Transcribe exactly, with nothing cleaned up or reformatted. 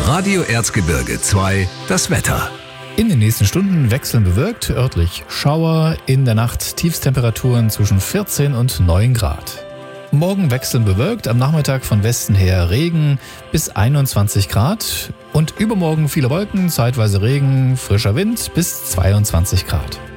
Radio Erzgebirge zwei, das Wetter. In den nächsten Stunden wechseln bewölkt, örtlich Schauer, in der Nacht Tiefstemperaturen zwischen vierzehn und neun Grad. Morgen wechseln bewölkt, am Nachmittag von Westen her Regen bis einundzwanzig Grad und übermorgen viele Wolken, zeitweise Regen, frischer Wind bis zweiundzwanzig Grad.